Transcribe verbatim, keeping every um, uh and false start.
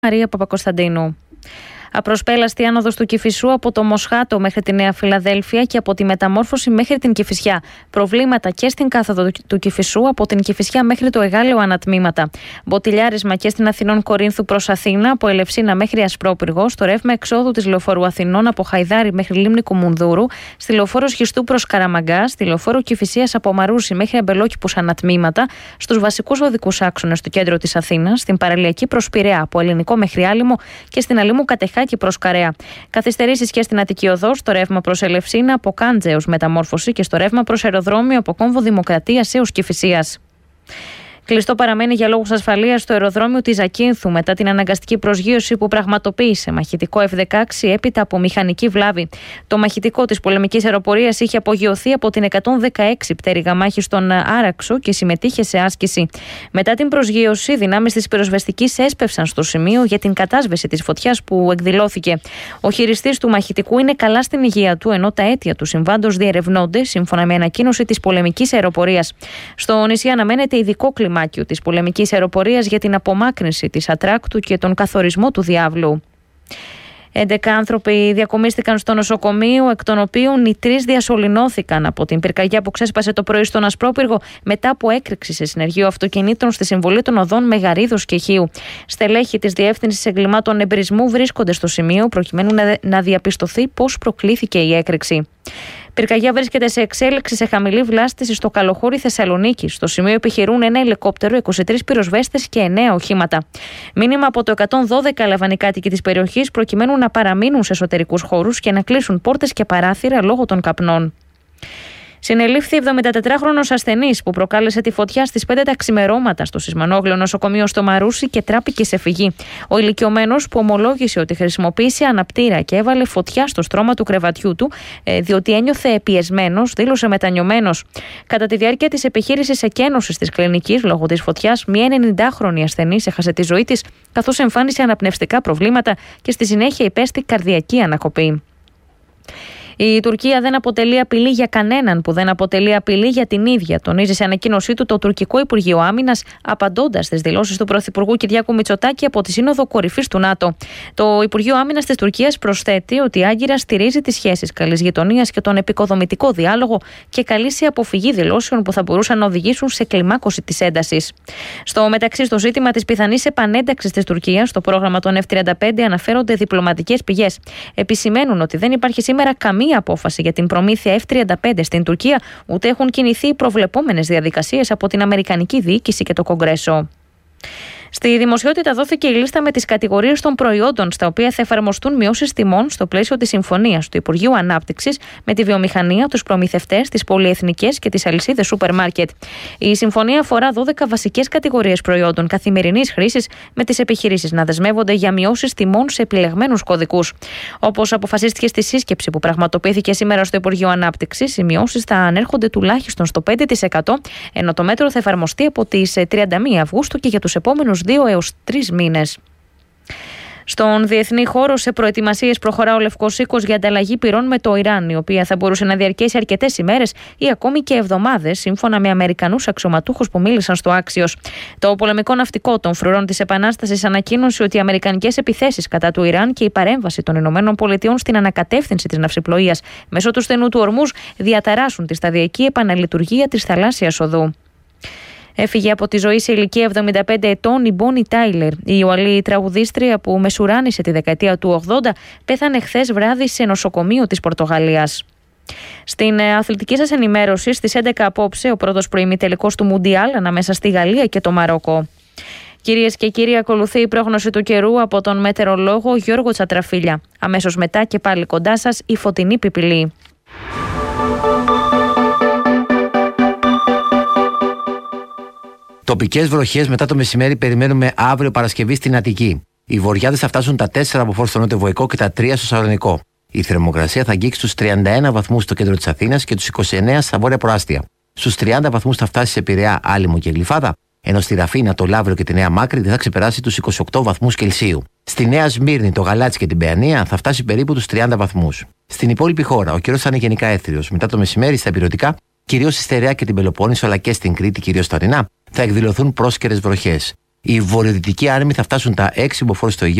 Μαρία Παπακοσταντίνου. Απροσπέλαστη άνοδος του Κηφισού από το Μοσχάτο μέχρι τη Νέα Φιλαδέλφεια και από τη Μεταμόρφωση μέχρι την Κηφισιά. Προβλήματα και στην κάθοδο του Κηφισού από την Κηφισιά μέχρι το Εγάλεο ανατμήματα. Μποτιλιάρισμα και στην Αθηνών Κορίνθου προς Αθήνα, από Ελευσίνα μέχρι Ασπρόπυργο, στο ρεύμα εξόδου της Λεωφόρου Αθηνών από Χαϊδάρι μέχρι Λίμνη Κουμουνδούρου, στη Λεωφόρο Σχιστού προς Καραμαγκά, στη Λεωφόρο Κηφισίας από Μαρούσι μέχρι Αμπελόκηπους ανατμήματα, στους βασικούς οδικούς άξονες στο κέντρο της Αθήνας, στην παραλιακή προς Πειραιά από Ελληνικό μέχρι Άλυμο και στην Αλήμου Κατεχάκη προς Καρέα. Καθυστερήσεις και στην Αττική Οδό, στο ρεύμα προς Ελευσίνα από Κάντζε έως Μεταμόρφωση και στο ρεύμα προς Αεροδρόμιο από Κόμβο Δημοκρατίας έως Κηφισίας. Κλειστό παραμένει για λόγους ασφαλείας στο αεροδρόμιο της Ζακίνθου μετά την αναγκαστική προσγείωση που πραγματοποίησε μαχητικό εφ δεκαέξι έπειτα από μηχανική βλάβη. Το μαχητικό της πολεμικής αεροπορίας είχε απογειωθεί από την εκατόν δεκαέξι πτέρυγα μάχη στον Άραξο και συμμετείχε σε άσκηση. Μετά την προσγείωση, δυνάμεις της πυροσβεστικής έσπευσαν στο σημείο για την κατάσβεση της φωτιάς που εκδηλώθηκε. Ο χειριστής του μαχητικού είναι καλά στην υγεία του, ενώ τα αίτια του συμβάντος διερευνώνται, σύμφωνα με ανακοίνωση της πολεμικής αεροπορίας. Στο νησί αναμένεται ειδικό κλιμάκιο της πολεμικής αεροπορίας για την απομάκρυνση της ατράκτου και τον καθορισμό του διάβλου. έντεκα άνθρωποι διακομίστηκαν στο νοσοκομείο, εκ των οποίων οι τρεις διασωληνώθηκαν από την πυρκαγιά που ξέσπασε το πρωί στον Ασπρόπυργο μετά από έκρηξη σε συνεργείο αυτοκινήτων στη συμβολή των οδών Μεγαρίδος και Χίου. Στελέχη της Διεύθυνσης Εγκλημάτων Εμπρισμού βρίσκονται στο σημείο προκειμένου να διαπιστωθεί πώς προκλήθηκε η έκρηξη. Πυρκαγιά βρίσκεται σε εξέλιξη σε χαμηλή βλάστηση στο Καλοχώρι Θεσσαλονίκης. Στο σημείο επιχειρούν ένα ελικόπτερο, είκοσι τρεις πυροσβέστες και εννέα οχήματα. Μήνυμα από το εκατόν δώδεκα έλαβαν οι κάτοικοι της περιοχής προκειμένου να παραμείνουν σε εσωτερικούς χώρους και να κλείσουν πόρτες και παράθυρα λόγω των καπνών. Συνελήφθη εβδομηντατετράχρονος ασθενής που προκάλεσε τη φωτιά στις πέντε τα ξημερώματα στο Σισμανόγλιο νοσοκομείο στο Μαρούσι και τράπηκε σε φυγή. Ο ηλικιωμένος που ομολόγησε ότι χρησιμοποίησε αναπτήρα και έβαλε φωτιά στο στρώμα του κρεβατιού του, διότι ένιωθε πιεσμένος, δήλωσε μετανιωμένος. Κατά τη διάρκεια της επιχείρησης εκένωσης της κλινικής λόγω της φωτιάς, μια ενενηντάχρονη ασθενής έχασε τη ζωή της, καθώς εμφάνισε αναπνευστικά προβλήματα και στη συνέχεια υπέστη καρδιακή ανακοπή. Η Τουρκία δεν αποτελεί απειλή για κανέναν που δεν αποτελεί απειλή για την ίδια, τονίζει σε ανακοίνωσή του το Τουρκικό Υπουργείο Άμυνας, απαντώντας στις δηλώσεις του Πρωθυπουργού Κυριάκου Μητσοτάκη από τη Σύνοδο Κορυφής του ΝΑΤΟ. Το Υπουργείο Άμυνας της Τουρκίας προσθέτει ότι η Άγκυρα στηρίζει τις σχέσεις καλής γειτονίας και τον επικοδομητικό διάλογο και καλεί σε αποφυγή δηλώσεων που θα μπορούσαν να οδηγήσουν σε κλιμάκωση της έντασης. Στο μεταξύ, στο ζήτημα της πιθανής επανένταξης της Τουρκίας στο πρόγραμμα των εφ τριάντα πέντε αναφέρονται διπλωματικές πηγές. Επισημαίνουν ότι δεν υπάρχει σήμερα καμία απόφαση για την προμήθεια εφ τριάντα πέντε στην Τουρκία, ούτε έχουν κινηθεί οι προβλεπόμενες διαδικασίες από την Αμερικανική Διοίκηση και το Κογκρέσο. Στη δημοσιότητα δόθηκε η λίστα με τις κατηγορίες των προϊόντων στα οποία θα εφαρμοστούν μειώσεις τιμών στο πλαίσιο της συμφωνίας του Υπουργείου Ανάπτυξης με τη βιομηχανία, τους προμηθευτές, τις πολυεθνικές και τις αλυσίδες σούπερ μάρκετ. Η συμφωνία αφορά δώδεκα βασικές κατηγορίες προϊόντων καθημερινής χρήσης, με τις επιχειρήσεις να δεσμεύονται για μειώσεις τιμών σε επιλεγμένους κωδικούς. Όπως αποφασίστηκε στη σύσκεψη που πραγματοποιήθηκε σήμερα στο Υπουργείο Ανάπτυξης, οι μειώσεις θα ανέρχονται τουλάχιστον στο πέντε τοις εκατό, ενώ το μέτρο θα εφαρμοστεί από τις τριάντα μία Αυγούστου και για τους επόμενους δύο έως τρεις μήνες. Στον διεθνή χώρο, σε προετοιμασίες προχωρά ο Λευκός Οίκος για ανταλλαγή πυρών με το Ιράν, η οποία θα μπορούσε να διαρκέσει αρκετές ημέρες ή ακόμη και εβδομάδες, σύμφωνα με Αμερικανούς αξιωματούχους που μίλησαν στο Άξιος. Το πολεμικό ναυτικό των φρουρών της Επανάστασης ανακοίνωσε ότι οι αμερικανικές επιθέσεις κατά του Ιράν και η παρέμβαση των Ηνωμένων Πολιτειών στην ανακατεύθυνση της ναυσιπλοείας μέσω του στενού του Ορμούζ διαταράσσουν τη σταδιακή επαναλειτουργία της θαλάσσιας οδού. Έφυγε από τη ζωή σε ηλικία εβδομήντα πέντε ετών η Μπόνι Τάιλερ. Η Ιουαλή τραγουδίστρια που μεσουράνησε τη δεκαετία του ογδόντα πέθανε χθες βράδυ σε νοσοκομείο της Πορτογαλίας. Στην αθλητική σας ενημέρωση, στις έντεκα απόψε, ο πρώτος προημιτελικός του Μουντιάλ ανάμεσα στη Γαλλία και το Μαρόκο. Κυρίες και κύριοι, ακολουθεί η πρόγνωση του καιρού από τον μετεωρολόγο Γιώργο Τσατραφίλια. Αμέσως μετά και πάλι κοντά σας η φωτεινή πιπηλή. Τοπικές βροχές μετά το μεσημέρι περιμένουμε αύριο Παρασκευή στην Αττική. Οι βοριάδες θα φτάσουν τα τέσσερα από φόρ στο νοτιοβοϊκό και τα τρία στο Σαλονικό. Η θερμοκρασία θα αγγίξει στους τριάντα ένα βαθμούς στο κέντρο της Αθήνας και τους είκοσι εννέα στα βόρεια προάστια. Στους τριάντα βαθμούς θα φτάσει σε Πειραιά, Άλυμο και Γλυφάδα, ενώ στη Ραφίνα, το Λαύριο και τη Νέα Μάκρη δεν θα ξεπεράσει τους είκοσι οκτώ βαθμούς Κελσίου. Στη Νέα Σμύρνη, το Γαλάτσι και την Παιανία θα φτάσει περίπου τους τριάντα βαθμούς. Στην υπόλοιπη χώρα, ο καιρός θα είναι γενικά έθριος. Μετά το μεσημέρι, στα ηπειρωτικά, κυρίως στη Στερεά και την Πελοπόννησο, αλλά και στην Κρήτη, κυρίως στα Ορεινά, θα εκδηλωθούν πρόσκαιρες βροχές. Οι βορειοδυτικοί άνεμοι θα φτάσουν τα έξι μποφόρ στο Αιγαίο